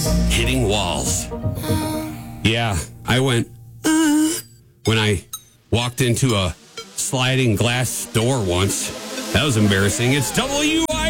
hitting walls. Yeah, I went when I walked into a sliding glass door once. That was embarrassing. It's WIP!